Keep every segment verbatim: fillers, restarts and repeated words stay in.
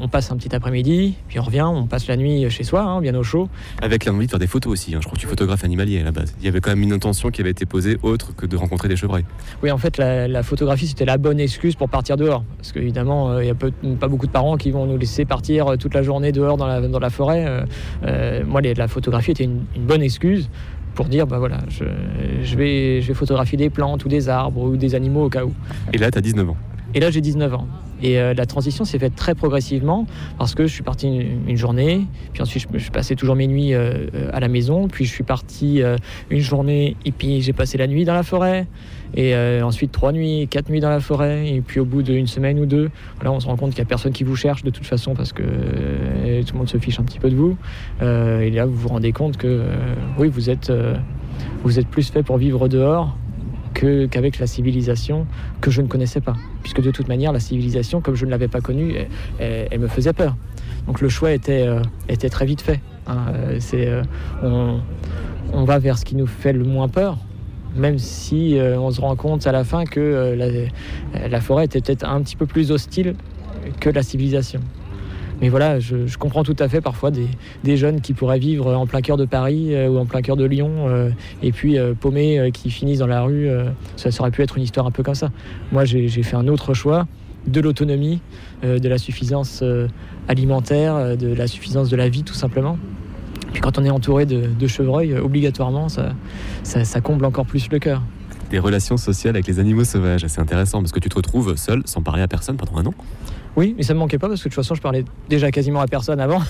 passe un petit après-midi, puis on revient, on passe la nuit chez soi, hein, bien au chaud. Avec l'envie de faire des photos aussi, hein. Je crois que tu photographes animalier à la base. Il y avait quand même une intention qui avait été posée autre que de rencontrer des chevreuils. Oui, en fait, la, la photographie, c'était la bonne excuse pour partir dehors. Parce qu'évidemment, il n'y a peu, pas beaucoup de parents qui vont nous laisser partir toute la journée dehors dans la, dans la forêt. Euh, euh, moi, les, la photographie était une, une bonne excuse pour dire, bah voilà, je, je, vais, je vais photographier des plantes ou des arbres ou des animaux au cas où. Et là, tu as dix-neuf ans. Et là, j'ai dix-neuf ans. Et euh, la transition s'est faite très progressivement parce que je suis parti une, une journée, puis ensuite je, je passais toujours mes nuits euh, à la maison, puis je suis parti euh, une journée et puis j'ai passé la nuit dans la forêt, et euh, ensuite trois nuits, quatre nuits dans la forêt, et puis au bout d'une semaine ou deux, là on se rend compte qu'il n'y a personne qui vous cherche de toute façon parce que euh, tout le monde se fiche un petit peu de vous, euh, et là vous vous rendez compte que euh, oui, vous êtes, euh, vous êtes plus fait pour vivre dehors Que, qu'avec la civilisation que je ne connaissais pas. Puisque de toute manière, la civilisation, comme je ne l'avais pas connue, elle, elle, elle me faisait peur. Donc le choix était, euh, était très vite fait. Hein. C'est, euh, on, on va vers ce qui nous fait le moins peur, même si euh, on se rend compte à la fin que euh, la, la forêt était peut-être un petit peu plus hostile que la civilisation. Mais voilà, je, je comprends tout à fait parfois des, des jeunes qui pourraient vivre en plein cœur de Paris euh, ou en plein cœur de Lyon euh, et puis euh, paumés euh, qui finissent dans la rue. Euh, ça, ça aurait pu être une histoire un peu comme ça. Moi, j'ai, j'ai fait un autre choix, de l'autonomie, euh, de la suffisance euh, alimentaire, euh, de la suffisance de la vie tout simplement. Puis quand on est entouré de, de chevreuils, euh, obligatoirement, ça, ça, ça comble encore plus le cœur. Des relations sociales avec les animaux sauvages, c'est intéressant parce que tu te retrouves seul, sans parler à personne pendant un an. Oui, mais ça me manquait pas parce que de toute façon je parlais déjà quasiment à personne avant.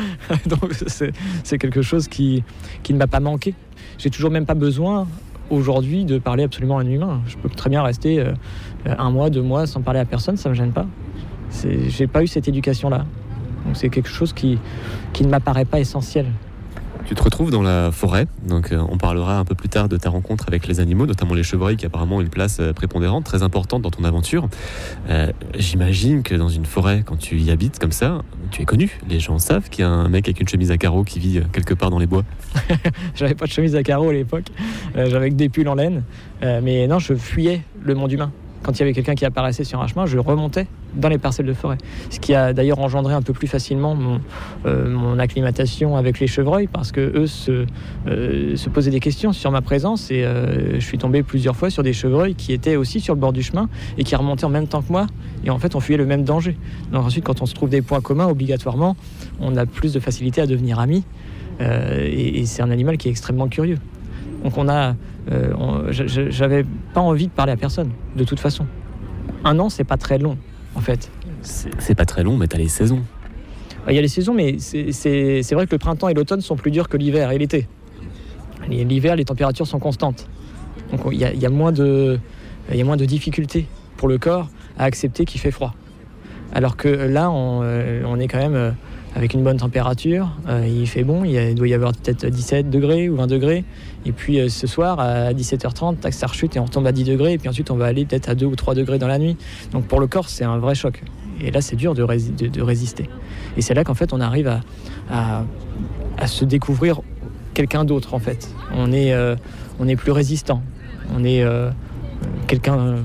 Donc c'est, c'est quelque chose qui, qui ne m'a pas manqué. J'ai toujours même pas besoin aujourd'hui de parler absolument à un humain. Je peux très bien rester euh, un mois, deux mois sans parler à personne, ça me gêne pas. C'est, j'ai pas eu cette éducation-là. Donc c'est quelque chose qui, qui ne m'apparaît pas essentiel. Tu te retrouves dans la forêt, donc euh, on parlera un peu plus tard de ta rencontre avec les animaux, notamment les chevreuils qui apparemment ont une place euh, prépondérante, très importante dans ton aventure. Euh, j'imagine que dans une forêt, quand tu y habites comme ça, tu es connu. Les gens savent qu'il y a un mec avec une chemise à carreaux qui vit euh, quelque part dans les bois. J'avais pas de chemise à carreaux à l'époque, euh, j'avais que des pulls en laine, euh, mais non, je fuyais le monde humain. Quand il y avait quelqu'un qui apparaissait sur un chemin, je remontais dans les parcelles de forêt. Ce qui a d'ailleurs engendré un peu plus facilement mon, euh, mon acclimatation avec les chevreuils, parce qu'eux se, euh, se posaient des questions sur ma présence, et euh, je suis tombé plusieurs fois sur des chevreuils qui étaient aussi sur le bord du chemin et qui remontaient en même temps que moi, et en fait on fuyait le même danger. Donc ensuite, quand on se trouve des points communs, obligatoirement, on a plus de facilité à devenir amis, euh, et, et c'est un animal qui est extrêmement curieux. Donc on a, euh, on, j'avais pas envie de parler à personne, de toute façon. Un an, c'est pas très long, en fait. C'est, c'est pas très long, mais t'as les saisons. Il y a les saisons, mais c'est, c'est, c'est vrai que le printemps et l'automne sont plus durs que l'hiver et l'été. L'hiver, les températures sont constantes. Donc il y a, il y a moins de, il y a moins de difficultés pour le corps à accepter qu'il fait froid. Alors que là, on, on est quand même avec une bonne température, euh, il fait bon, il, y a, il doit y avoir peut-être dix-sept degrés ou vingt degrés, et puis euh, ce soir à dix-sept heures trente, tac, ça rechute et on retombe à dix degrés, et puis ensuite on va aller peut-être à deux ou trois degrés dans la nuit. Donc pour le corps, c'est un vrai choc. Et là, c'est dur de, rés- de, de résister. Et c'est là qu'en fait, on arrive à, à, à se découvrir quelqu'un d'autre, en fait. On est, euh, on est plus résistant. On est euh, quelqu'un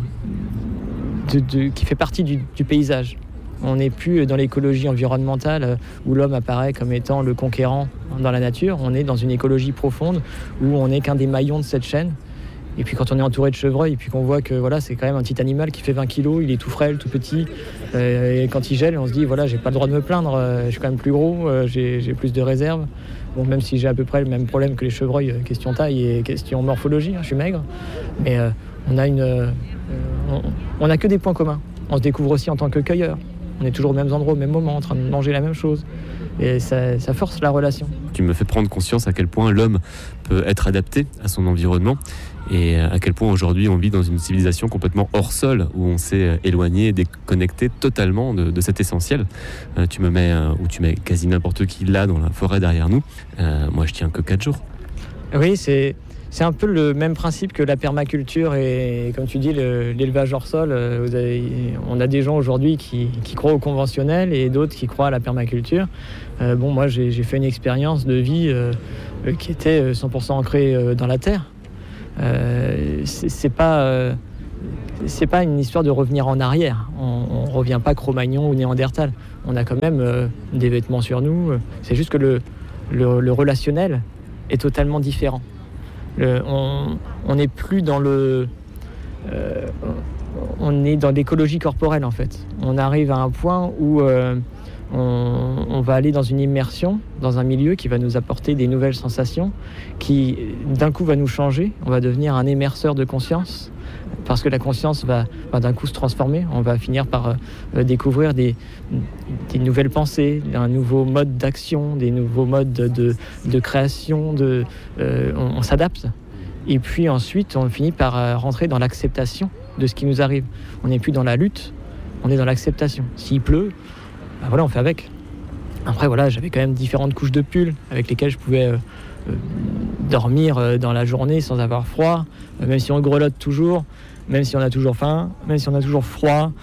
de, de, qui fait partie du, du paysage. On n'est plus dans l'écologie environnementale où l'homme apparaît comme étant le conquérant dans la nature. On est dans une écologie profonde où on n'est qu'un des maillons de cette chaîne. Et puis quand on est entouré de chevreuils et puis qu'on voit que voilà, c'est quand même un petit animal qui fait vingt kilos, il est tout frêle, tout petit. Euh, et quand il gèle, on se dit voilà, j'ai pas le droit de me plaindre, euh, je suis quand même plus gros, euh, j'ai, j'ai plus de réserve. Bon, même si j'ai à peu près le même problème que les chevreuils, euh, question taille et question morphologie, hein, je suis maigre. Mais euh, on a une, euh, on, on a que des points communs. On se découvre aussi en tant que cueilleur. On est toujours aux mêmes endroits, au même moment, en train de manger la même chose. Et ça, ça force la relation. Tu me fais prendre conscience à quel point l'homme peut être adapté à son environnement et à quel point aujourd'hui on vit dans une civilisation complètement hors sol, où on s'est éloigné et déconnecté totalement de, de cet essentiel. Euh, tu me mets, euh, ou tu mets quasi n'importe qui là dans la forêt derrière nous. Euh, moi je tiens que quatre jours. Oui, c'est... C'est un peu le même principe que la permaculture et, comme tu dis, le, l'élevage hors sol. Vous avez, on a des gens aujourd'hui qui, qui croient au conventionnel et d'autres qui croient à la permaculture. Euh, bon, moi, j'ai, j'ai fait une expérience de vie euh, qui était cent pour cent ancrée euh, dans la terre. Euh, c'est, c'est pas, euh, c'est pas une histoire de revenir en arrière. On ne revient pas Cro-Magnon ou Néandertal. On a quand même euh, des vêtements sur nous. C'est juste que le, le, le relationnel est totalement différent. Le, on n'est plus dans le... Euh, on est dans l'écologie corporelle, en fait. On arrive à un point où euh, on, on va aller dans une immersion, dans un milieu qui va nous apporter des nouvelles sensations, qui d'un coup va nous changer. On va devenir un émerceur de conscience, parce que la conscience va, va d'un coup se transformer. On va finir par euh, découvrir des, des nouvelles pensées, un nouveau mode d'action, des nouveaux modes de, de, de création. De, euh, on, on s'adapte. Et puis ensuite, on finit par euh, rentrer dans l'acceptation de ce qui nous arrive. On n'est plus dans la lutte, on est dans l'acceptation. S'il pleut, ben voilà, on fait avec. Après, voilà, j'avais quand même différentes couches de pull avec lesquelles je pouvais euh, euh, dormir euh, dans la journée sans avoir froid, euh, même si on grelotte toujours, même si on a toujours faim, même si on a toujours froid.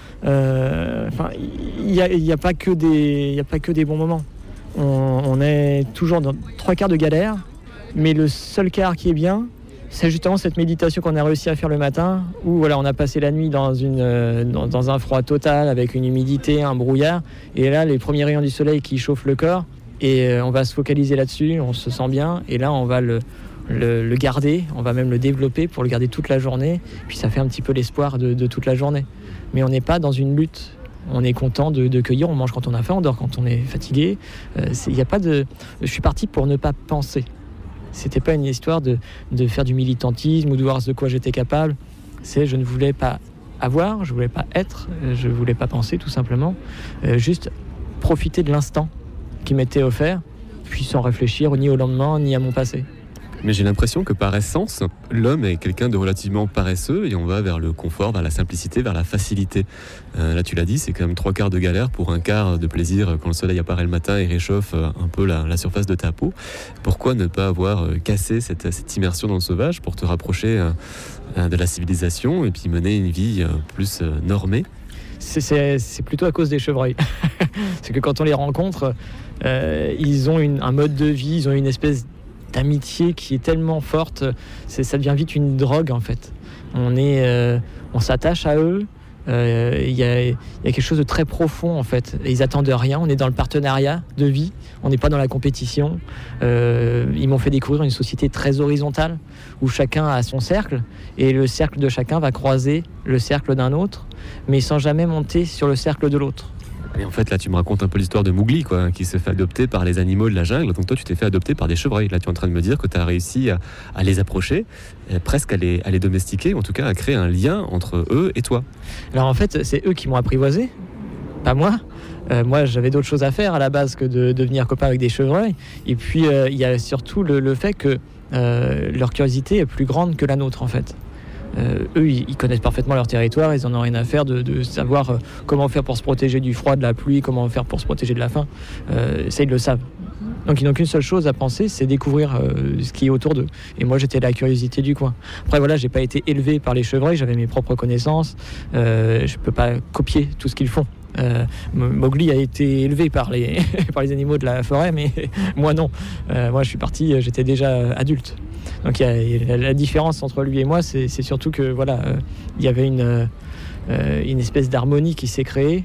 Euh, enfin, il n'y a, y a pas que des, y a pas que des bons moments. On, on est toujours dans trois quarts de galère, mais le seul quart qui est bien, c'est justement cette méditation qu'on a réussi à faire le matin, où voilà, on a passé la nuit dans, une, euh, dans, dans un froid total, avec une humidité, un brouillard, et là, les premiers rayons du soleil qui chauffent le corps, et euh, on va se focaliser là-dessus, on se sent bien, et là, on va le, le, le garder, on va même le développer pour le garder toute la journée, puis ça fait un petit peu l'espoir de, de toute la journée. Mais on n'est pas dans une lutte. On est content de, de cueillir, on mange quand on a faim, on dort quand on est fatigué. Euh, c'est, y a pas de... Je suis parti pour ne pas penser. C'était pas une histoire de, de faire du militantisme ou de voir de quoi j'étais capable. C'est je ne voulais pas avoir, je voulais pas être, je voulais pas penser tout simplement. Euh, juste profiter de l'instant qui m'était offert, puis sans réfléchir ni au lendemain ni à mon passé. Mais j'ai l'impression que par essence, l'homme est quelqu'un de relativement paresseux et on va vers le confort, vers la simplicité, vers la facilité. Euh, là, tu l'as dit, c'est quand même trois quarts de galère pour un quart de plaisir quand le soleil apparaît le matin et réchauffe un peu la, la surface de ta peau. Pourquoi ne pas avoir cassé cette, cette immersion dans le sauvage pour te rapprocher euh, de la civilisation et puis mener une vie plus euh, normée ? C'est, c'est, c'est plutôt à cause des chevreuils. C'est que quand on les rencontre, euh, ils ont une, un mode de vie, ils ont une espèce d'amitié qui est tellement forte, c'est, ça devient vite une drogue en fait. On, est, euh, on s'attache à eux, il euh, y, y a quelque chose de très profond en fait. Et ils attendent rien, on est dans le partenariat de vie, on n'est pas dans la compétition. Euh, ils m'ont fait découvrir une société très horizontale où chacun a son cercle et le cercle de chacun va croiser le cercle d'un autre, mais sans jamais monter sur le cercle de l'autre. Et en fait, là, tu me racontes un peu l'histoire de Mowgli, quoi, qui se fait adopter par les animaux de la jungle. Donc toi, tu t'es fait adopter par des chevreuils. Là, tu es en train de me dire que tu as réussi à, à les approcher, presque à les, à les domestiquer, en tout cas à créer un lien entre eux et toi. Alors en fait, c'est eux qui m'ont apprivoisé, pas moi. Euh, moi, j'avais d'autres choses à faire à la base que de devenir copain avec des chevreuils. Et puis, il euh, y a surtout le, le fait que euh, leur curiosité est plus grande que la nôtre, en fait. Euh, eux, ils connaissent parfaitement leur territoire, ils en ont rien à faire de, de savoir euh, comment faire pour se protéger du froid, de la pluie, comment faire pour se protéger de la faim. Euh, ça, ils le savent. Donc, ils n'ont qu'une seule chose à penser, c'est découvrir euh, ce qui est autour d'eux. Et moi, j'étais la curiosité du coin. Après, voilà, j'ai pas été élevé par les chevreuils, j'avais mes propres connaissances. Euh, je peux pas copier tout ce qu'ils font. Euh, Mowgli a été élevé par les, par les animaux de la forêt, mais moi non. Euh, moi, je suis parti, j'étais déjà adulte. Donc, il y a, la différence entre lui et moi, c'est, c'est surtout que voilà, euh, il y avait une, euh, une espèce d'harmonie qui s'est créée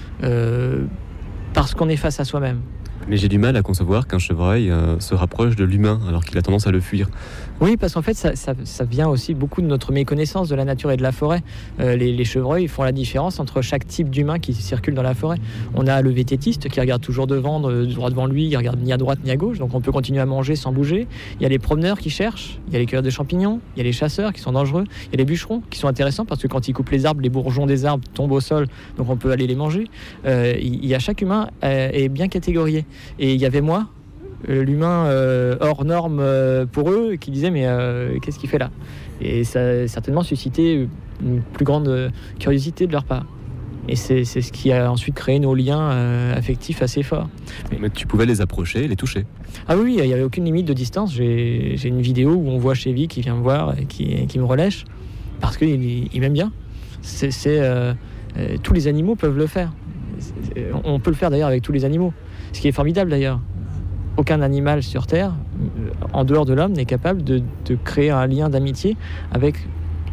euh, parce qu'on est face à soi-même. Mais j'ai du mal à concevoir qu'un chevreuil euh, se rapproche de l'humain alors qu'il a tendance à le fuir. Oui, parce qu'en fait, ça, ça, ça vient aussi beaucoup de notre méconnaissance de la nature et de la forêt. Euh, les, les chevreuils font la différence entre chaque type d'humain qui circule dans la forêt. On a le vététiste qui regarde toujours devant, de, droit devant lui, il regarde ni à droite ni à gauche, donc on peut continuer à manger sans bouger. Il y a les promeneurs qui cherchent, il y a les cueilleurs de champignons, il y a les chasseurs qui sont dangereux, il y a les bûcherons qui sont intéressants parce que quand ils coupent les arbres, les bourgeons des arbres tombent au sol, donc on peut aller les manger. Euh, il y a chaque humain euh, est bien catégorié. Et il y avait moi, l'humain euh, hors norme euh, pour eux, qui disait mais euh, qu'est-ce qu'il fait là ? Et ça a certainement suscité une plus grande euh, curiosité de leur part. Et c'est, c'est ce qui a ensuite créé nos liens euh, affectifs assez forts. Mais, mais tu pouvais les approcher, les toucher ? Ah oui, il n'y avait aucune limite de distance. J'ai, j'ai une vidéo où on voit Chevy qui vient me voir et qui, qui me relèche parce qu'il il m'aime bien. C'est, c'est, euh, euh, tous les animaux peuvent le faire. C'est, on peut le faire d'ailleurs avec tous les animaux. Ce qui est formidable d'ailleurs. Aucun animal sur Terre, en dehors de l'homme, n'est capable de, de créer un lien d'amitié avec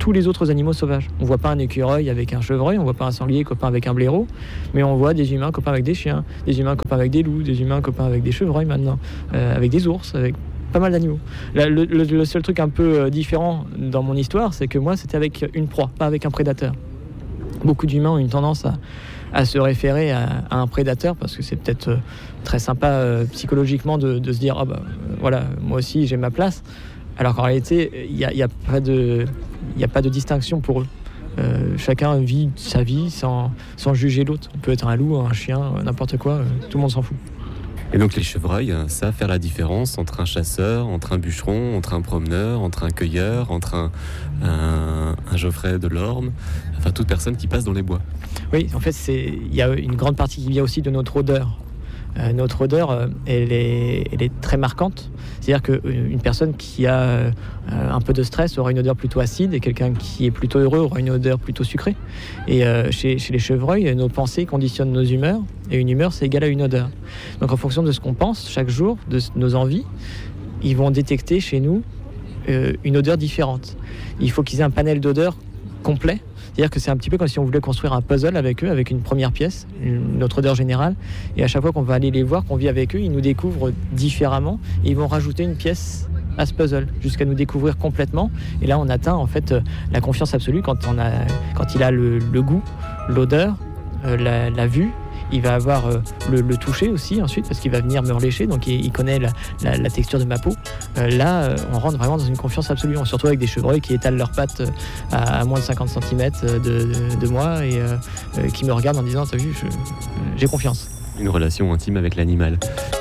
tous les autres animaux sauvages. On ne voit pas un écureuil avec un chevreuil, on ne voit pas un sanglier copain avec un blaireau, mais on voit des humains copains avec des chiens, des humains copains avec des loups, des humains copains avec des chevreuils maintenant, euh, avec des ours, avec pas mal d'animaux. Le, le, le seul truc un peu différent dans mon histoire, c'est que moi, c'était avec une proie, pas avec un prédateur. Beaucoup d'humains ont une tendance à, à se référer à, à un prédateur parce que c'est peut-être euh, très sympa euh, psychologiquement de, de se dire ah bah euh, voilà, moi aussi j'ai ma place. Alors qu'en réalité, il n'y a, y a pas de, y a pas de distinction pour eux. Euh, chacun vit sa vie sans, sans juger l'autre. On peut être un loup, un chien, n'importe quoi, euh, tout le monde s'en fout. Et donc les chevreuils savent faire la différence entre un chasseur, entre un bûcheron, entre un promeneur, entre un cueilleur, entre un, un, un Geoffrey de l'Orme, enfin toute personne qui passe dans les bois. Oui, en fait, il y a une grande partie qui vient aussi de notre odeur. Euh, notre odeur, euh, elle, est, elle est très marquante. C'est-à-dire qu'une personne qui a euh, un peu de stress aura une odeur plutôt acide et quelqu'un qui est plutôt heureux aura une odeur plutôt sucrée. Et euh, chez, chez les chevreuils, nos pensées conditionnent nos humeurs et une humeur, c'est égal à une odeur. Donc en fonction de ce qu'on pense chaque jour, de nos envies, ils vont détecter chez nous euh, une odeur différente. Il faut qu'ils aient un panel d'odeurs complet. C'est-à-dire que c'est un petit peu comme si on voulait construire un puzzle avec eux, avec une première pièce, une, notre odeur générale. Et à chaque fois qu'on va aller les voir, qu'on vit avec eux, ils nous découvrent différemment. Et ils vont rajouter une pièce à ce puzzle, jusqu'à nous découvrir complètement. Et là, on atteint en fait la confiance absolue quand, on a, quand il a le, le goût, l'odeur, euh, la, la vue. Il va avoir euh, le, le toucher aussi ensuite parce qu'il va venir me relécher, donc il, il connaît la, la, la texture de ma peau. Euh, là, euh, on rentre vraiment dans une confiance absolue, surtout avec des chevreuils qui étalent leurs pattes euh, à, à moins de cinquante centimètres de, de, de moi et euh, euh, qui me regardent en disant « T'as vu, je, j'ai confiance ». Une relation intime avec l'animal.